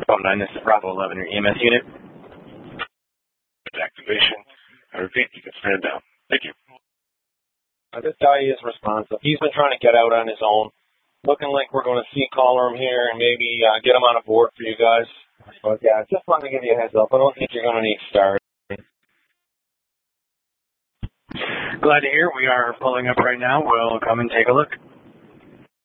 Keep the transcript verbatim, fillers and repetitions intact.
Bravo nine, this is Bravo eleven, your E M S unit. Activation. I repeat, you can turn it down. Thank you. Uh, this guy is responsive. He's been trying to get out on his own. Looking like we're going to see caller him here and maybe uh, get him on a board for you guys. But yeah, just wanted to give you a heads up. I don't think you're going to need stars. Glad to hear. We are pulling up right now. We'll come and take a look.